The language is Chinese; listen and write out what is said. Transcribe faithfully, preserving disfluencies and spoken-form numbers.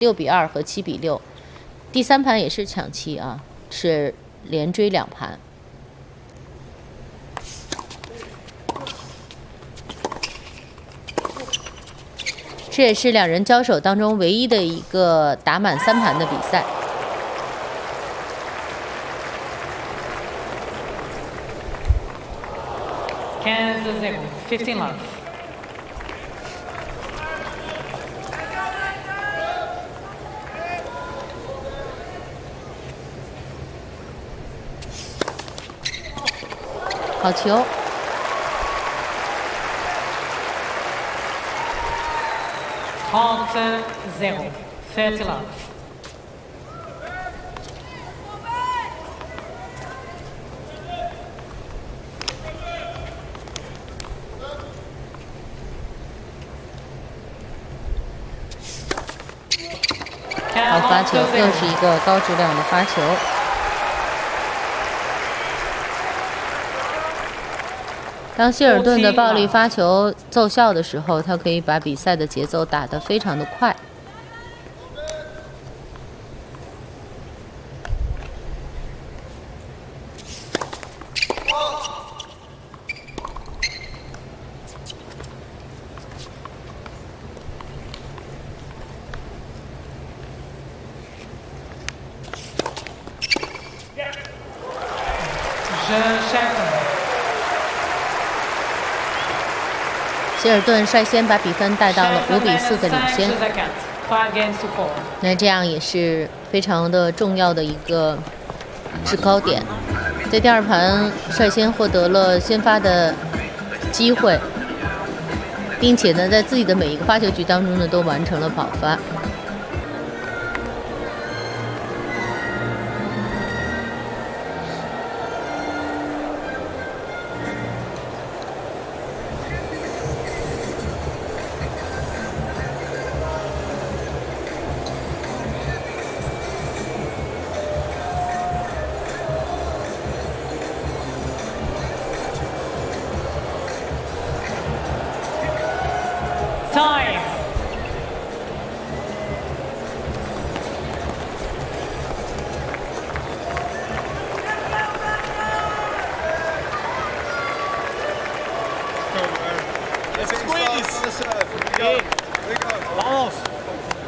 六比二和七比六。第三盘也是抢七啊，是连追两盘。这也是两人交手当中唯一的一个打满三盘的比赛。 Kansas zero, fifteen love. 好球！ Hot zero, thirty love. 好发球，又是一个高质量的发球。当希尔顿的暴力发球奏效的时候，他可以把比赛的节奏打得非常的快。希尔顿率先把比分带到了五比四的领先，那这样也是非常的重要的一个制高点。在第二盘率先获得了先发的机会，并且呢，在自己的每一个发球局当中呢，都完成了保发。 Time. Let's squeeze. Vamos.